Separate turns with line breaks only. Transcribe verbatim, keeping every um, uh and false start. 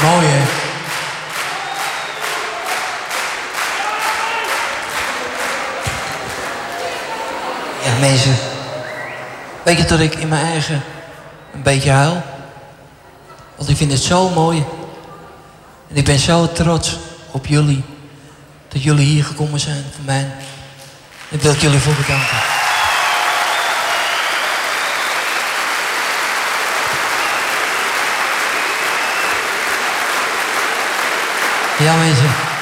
Mooi, hè? Ja, mensen. Weet je dat ik in mijn eigen een beetje huil? Want ik vind het zo mooi. En ik ben zo trots op jullie. Dat jullie hier gekomen zijn voor mij. En wil ik jullie voor bedanken. Ja, mensen.